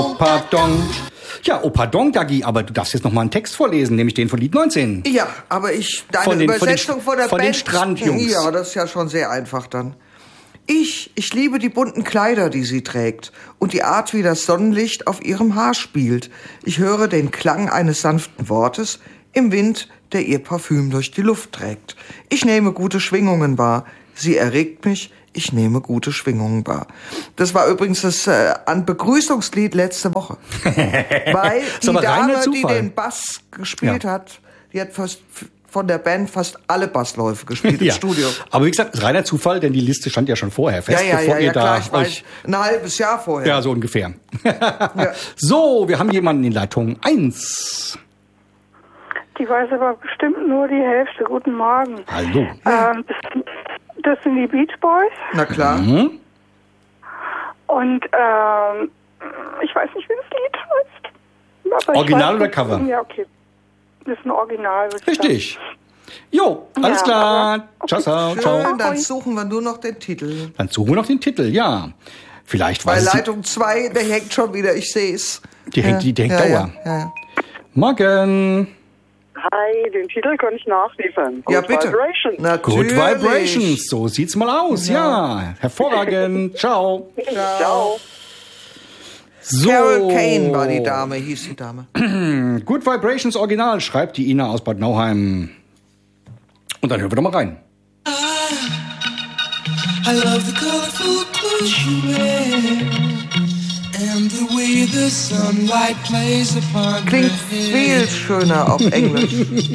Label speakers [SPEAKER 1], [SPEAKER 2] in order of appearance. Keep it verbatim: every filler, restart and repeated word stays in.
[SPEAKER 1] Pardon. Ja, oh pardon, Dagi, aber du darfst jetzt noch mal einen Text vorlesen, nämlich den von Lied neunzehn.
[SPEAKER 2] Ja, aber ich, deine
[SPEAKER 1] von den,
[SPEAKER 2] Übersetzung
[SPEAKER 1] von
[SPEAKER 2] von
[SPEAKER 1] den,
[SPEAKER 2] der
[SPEAKER 1] von
[SPEAKER 2] Band.
[SPEAKER 1] den Strandjungs.
[SPEAKER 2] Ja, das ist ja schon sehr einfach dann. Ich, ich liebe die bunten Kleider, die sie trägt und die Art, wie das Sonnenlicht auf ihrem Haar spielt. Ich höre den Klang eines sanften Wortes im Wind, der ihr Parfüm durch die Luft trägt. Ich nehme gute Schwingungen wahr. Sie erregt mich. Ich nehme gute Schwingungen wahr. Das war übrigens das äh, ein Begrüßungslied letzte Woche. Weil die Dame, die den Bass gespielt ja. hat, die hat fast von der Band fast alle Bassläufe gespielt im
[SPEAKER 1] ja.
[SPEAKER 2] Studio.
[SPEAKER 1] Aber wie gesagt, reiner Zufall, denn die Liste stand ja schon vorher fest,
[SPEAKER 2] ja, ja,
[SPEAKER 1] bevor
[SPEAKER 2] ja,
[SPEAKER 1] ihr
[SPEAKER 2] ja,
[SPEAKER 1] da
[SPEAKER 2] klar, ich
[SPEAKER 1] euch...
[SPEAKER 2] weiß, ein halbes Jahr vorher.
[SPEAKER 1] Ja, so ungefähr.
[SPEAKER 2] ja.
[SPEAKER 1] So, wir haben jemanden in Leitung eins.
[SPEAKER 3] Die weiß aber bestimmt nur die Hälfte. Guten Morgen.
[SPEAKER 1] Hallo.
[SPEAKER 3] Ähm, das, das sind die Beach Boys.
[SPEAKER 2] Na klar.
[SPEAKER 1] Mhm.
[SPEAKER 3] Und ähm, ich weiß nicht, wie das Lied heißt. Aber
[SPEAKER 1] Original
[SPEAKER 3] weiß,
[SPEAKER 1] oder Cover?
[SPEAKER 3] Ja, okay. Das ist ein Original.
[SPEAKER 1] Richtig. Jo, alles
[SPEAKER 3] ja,
[SPEAKER 1] klar. Okay. Ciao, ciao, ciao.
[SPEAKER 2] Schön, dann suchen wir nur noch den Titel.
[SPEAKER 1] Dann suchen wir noch den Titel, ja. Vielleicht
[SPEAKER 2] Bei
[SPEAKER 1] weiß
[SPEAKER 2] Leitung zwei, der hängt schon wieder, ich sehe es.
[SPEAKER 1] Die hängt, die, die hängt
[SPEAKER 2] ja,
[SPEAKER 1] Dauer.
[SPEAKER 2] Ja, ja.
[SPEAKER 1] Morgen.
[SPEAKER 4] Hi, den Titel kann ich nachliefern.
[SPEAKER 2] Ja,
[SPEAKER 4] Good
[SPEAKER 2] bitte.
[SPEAKER 4] Vibrations.
[SPEAKER 2] Natürlich.
[SPEAKER 1] Good Vibrations, so sieht's mal aus, ja. ja. Hervorragend. Ciao.
[SPEAKER 2] Ciao.
[SPEAKER 4] Ciao.
[SPEAKER 1] So.
[SPEAKER 2] Carol Kane war die Dame, hieß die Dame.
[SPEAKER 1] Good Vibrations Original, schreibt die Ina aus Bad Nauheim. Und dann hören wir doch mal rein.
[SPEAKER 5] I love the colorful clothes you wear and the way the sunlight plays upon
[SPEAKER 2] Klingt
[SPEAKER 5] your
[SPEAKER 2] viel
[SPEAKER 5] hair.
[SPEAKER 2] schöner auf Englisch.